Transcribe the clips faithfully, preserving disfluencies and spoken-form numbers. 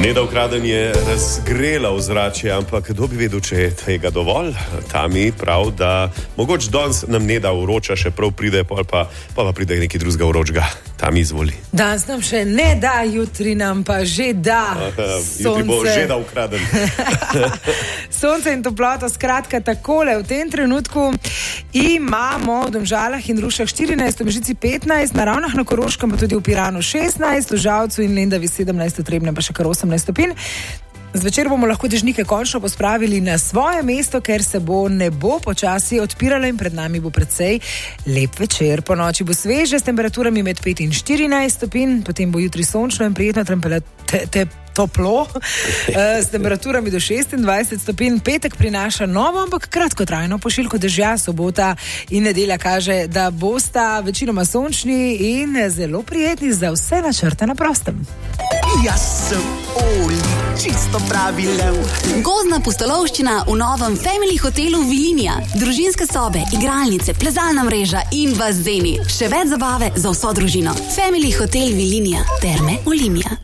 Neda Ukraden je razgrela ozračje, ampak kdo bi vedel, če je tega dovolj? Tami prav, da mogoče danes nam Neda uroča, še prav pride, pa pa, pa pride neki drugega uročga. Tami izvoli. Danes nam še ne da, jutri nam pa že da. Jutri bo že da Ukraden. Sonce in toploto, skratka takole, v tem trenutku imamo v Domžalah in Rušah štirinajst, v Mežici petnajst, na Ravnah na Koroškem pa tudi v Piranu šestnajst, v Žalcu in Lendavi sedemnajst, v Trebnjem pa še kar osemnajst stopinj. Zvečer bomo lahko dežnike končno pospravili na svoje mesto, ker se bo nebo počasi odpiralo in pred nami bo precej lep večer. Po noči bo sveže s temperaturami med pet in štirinajst stopinj, potem bo jutri sončno in prijetno te, te, toplo s temperaturami do šestindvajset stopinj. Petek prinaša novo, ampak kratkotrajno pošiljko dežja. Sobota in nedelja kaže, da bosta večinoma sončni in zelo prijetni za vse načrte na prostem. Jaz sem Oli, čisto pravi lev. Gozdna pustolovščina v novem Family hotelu Vilinija. Družinske sobe, igralnice, plezalna mreža in bazeni. Še več zabave za vso družino. Family hotel Vilinija. Terme Olimia.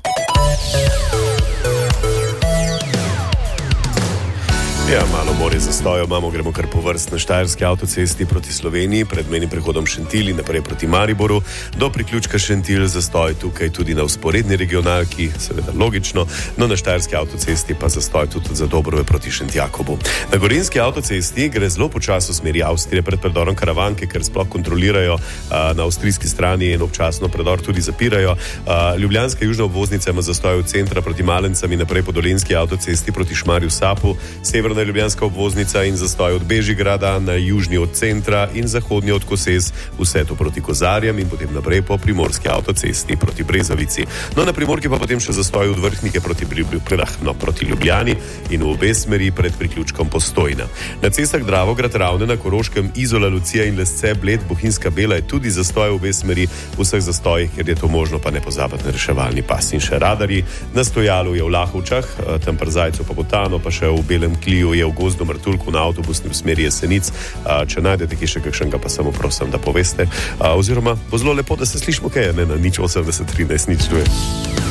Ja, malo more zastojo imamo, gremo kar po vrst na Štajerski avtocesti proti Sloveniji, pred menim prehodom Šentilj in naprej proti Mariboru, do priključka Šentilj zastoj tukaj tudi na vzporedni regionalki, seveda logično, no na Štajerski avtocesti pa zastoj tudi za Dobrove proti Šentjakobu. Na Gorenjski avtocesti gre zelo počasno v smeri Avstrije pred predorom Karavanke, ker sploh kontrolirajo a, na avstrijski strani in občasno predor tudi zapirajo. A, Ljubljanska južna obvoznica ima zastoj od centra proti Malencam in naprej po Dolenjski avtocesti proti Šmarju Sapu, severna Ljubljanska obvoznica in zastoj od Bežigrada, na južni od centra in zahodnji od Koses, vse to proti Kozarjem in potem naprej po Primorski avtocesti proti Brezovici. No, na Primorki pa potem še zastoj od Vrhnike proti, no, proti Ljubljani in v obe smeri pred priključkom Postojna. Na cestah Dravograd, Ravne na Koroškem, Izola, Lucija in Lesce, Bled, Bohinjska Bela je tudi zastoj v obe smeri, v vseh zastojih, ker je to možno, pa ne pozabiti na reševalni pas in še radarji. Na Stojalu je v Lahovčah, tam pri Zajcu pa Botano, pa še v Belem Kliju je v Gozdu Martuljku na avtobusni v smeri Jesenic. A, če najdete ki še kakšnega, pa samo prosim, da poveste. A, oziroma, bo zelo lepo, da se slišimo, kaj je, ne, na nič osemdeset trinajst, nič dve.